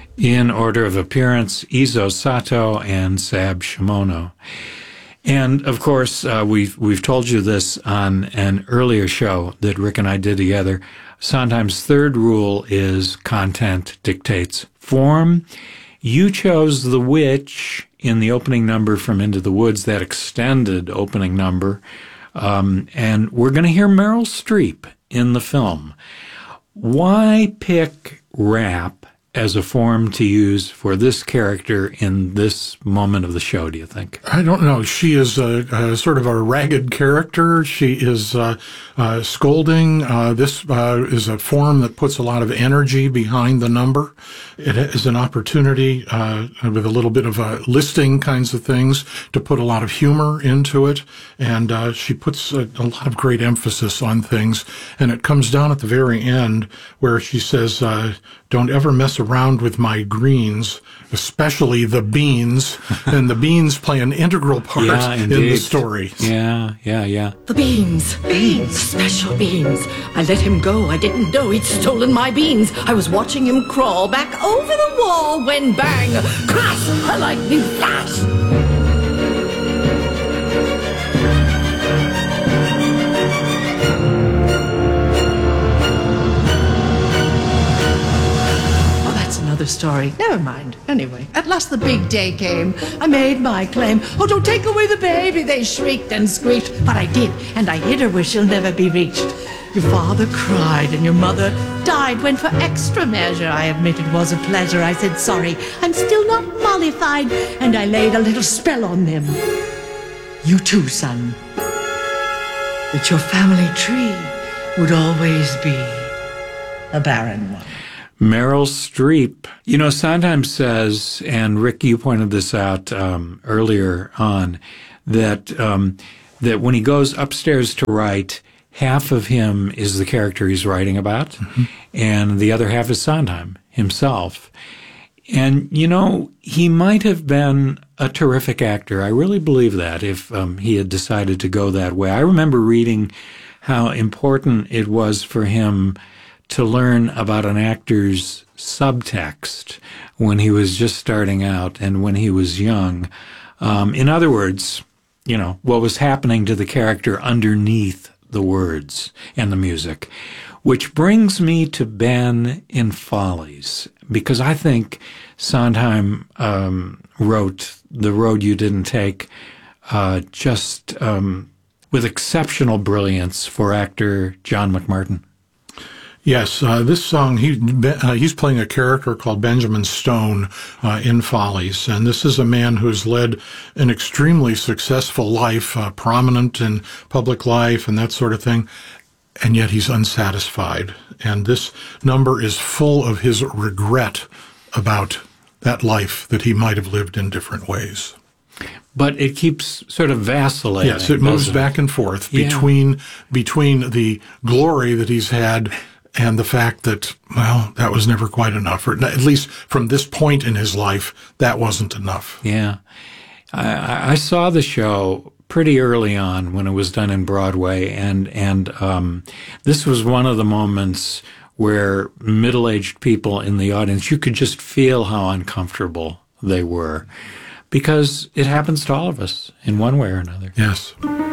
In order of appearance, Izo Sato and Sab Shimono. And, of course, we've told you this on an earlier show that Rick and I did together. Sondheim's third rule is content dictates form. You chose The Witch in the opening number from Into the Woods, that extended opening number. And we're going to hear Meryl Streep in the film. Why pick rap as a form to use for this character in this moment of the show, do you think? I don't know. She is a sort of a ragged character. She is scolding. This is a form that puts a lot of energy behind the number. It is an opportunity with a little bit of listing kinds of things to put a lot of humor into it. And she puts a lot of great emphasis on things. And it comes down at the very end where she says, don't ever mess around with my greens, especially the beans. And the beans play an integral part in the story. Yeah. The beans. Beans. Special beans. I let him go. I didn't know he'd stolen my beans. I was watching him crawl back over the wall when bang, crash, a lightning flash. Story. Never mind. Anyway, at last the big day came. I made my claim. Oh, don't take away the baby, they shrieked and squeaked. But I did, and I hid her where she'll never be reached. Your father cried and your mother died when for extra measure I admit it was a pleasure. I said sorry, I'm still not mollified, and I laid a little spell on them. You too, son. That your family tree would always be a barren one. Meryl Streep. You know, Sondheim says, and Rick, you pointed this out earlier on, that that when he goes upstairs to write, half of him is the character he's writing about, and the other half is Sondheim himself. And, you know, he might have been a terrific actor. I really believe that if he had decided to go that way. I remember reading how important it was for him to learn about an actor's subtext when he was just starting out and when he was young. In other words, you know, what was happening to the character underneath the words and the music. Which brings me to Ben in Follies, because I think Sondheim wrote The Road You Didn't Take just with exceptional brilliance for actor John McMartin. Yes, this song, he's playing a character called Benjamin Stone in Follies, and this is a man who's led an extremely successful life, prominent in public life and that sort of thing, and yet he's unsatisfied. And this number is full of his regret about that life that he might have lived in different ways. But it keeps sort of vacillating. Yes, it moves back and forth between the glory that he's had and the fact that, well, that was never quite enough, or at least from this point in his life, that wasn't enough. Yeah. I saw the show pretty early on when it was done in Broadway, and this was one of the moments where middle-aged people in the audience, you could just feel how uncomfortable they were, because it happens to all of us in one way or another. Yes.